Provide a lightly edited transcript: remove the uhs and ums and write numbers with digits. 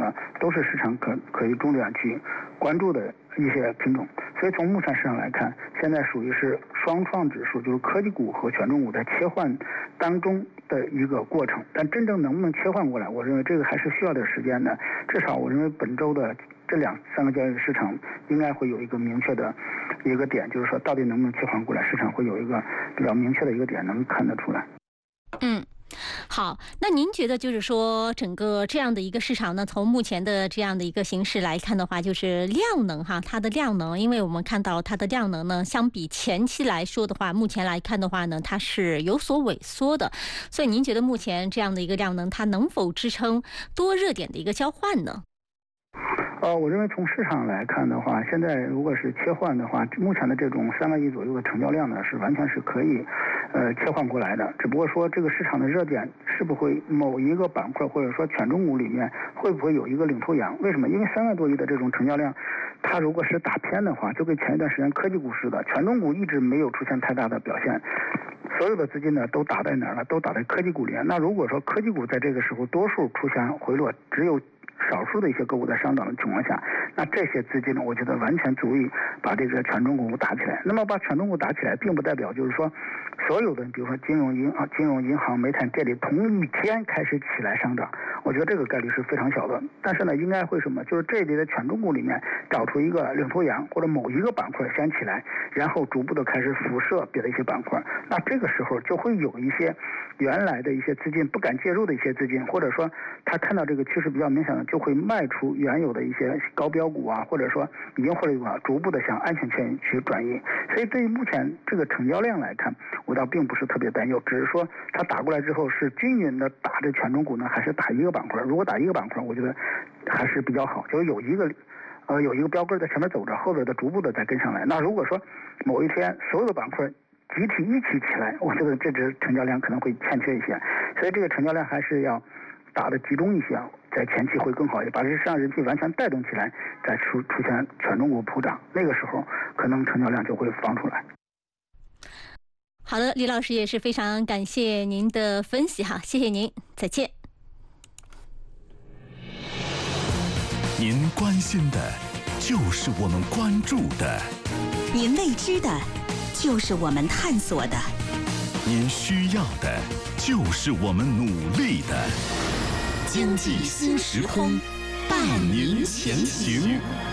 呢，都是市场可以重点去关注的一些品种。所以从目前市场来看，现在属于是双创指数，就是科技股和权重股在切换当中的一个过程。但真正能不能切换过来，我认为这个还是需要点时间的。至少我认为本周的这2-3个交易市场应该会有一个明确的一个点，就是说到底能不能切换过来，市场会有一个比较明确的一个点能看得出来。 好，那您觉得就是说整个这样的一个市场呢，从目前的这样的一个形势来看的话，就是量能哈，它的量能，因为我们看到它的量能呢，相比前期来说的话，目前来看的话呢，它是有所萎缩的。所以您觉得目前这样的一个量能，它能否支撑多热点的一个交换呢？ 我认为从市场来看的话，现在如果是切换的话，目前的这种3个亿左右的成交量呢，是完全是可以切换过来的。只不过说这个市场的热点是不会某一个板块或者说权重股里面会不会有一个领头羊？为什么？因为3万多亿的这种成交量，它如果是打偏的话，就跟前一段时间科技股似的，权重股一直没有出现太大的表现。所有的资金呢都打在哪儿了？都打在科技股里。那如果说科技股在这个时候多数出现回落，只有少数的一些个股在上涨的情况下，那这些资金呢，我觉得完全足以把这个权重股打起来。那么把权重股打起来，并不代表就是说所有的，比如说金融银行、煤炭、电力同一天开始起来上涨，我觉得这个概率是非常小的。但是呢，应该会什么？就是这一类的权重股里面找出一个领头羊，或者某一个板块先起来，然后逐步的开始辐射别的一些板块。那这个时候就会有一些原来的一些资金不敢介入的一些资金，或者说他看到这个趋势比较明显的，就会卖出原有的一些高标股啊，或者说已经获利股啊，逐步的向安全圈去转移。所以对于目前这个成交量来看，我倒并不是特别担忧，只是说它打过来之后是均匀的打这权重股呢，还是打一个板块？如果打一个板块，我觉得还是比较好，就是有一个标杆在前面走着，后边的逐步的再跟上来。那如果说某一天所有的板块集体一起起来，我觉得这只成交量可能会欠缺一些，所以这个成交量还是要打的集中一些，在前期会更好一些，把这市场人气完全带动起来，再出现权重股普涨，那个时候可能成交量就会放出来。 好的，李老师也是非常感谢您的分析哈，谢谢您，再见。 您关心的就是我们关注的， 您未知的就是我们探索的， 您需要的就是我们努力的。经济新时空，伴您前行。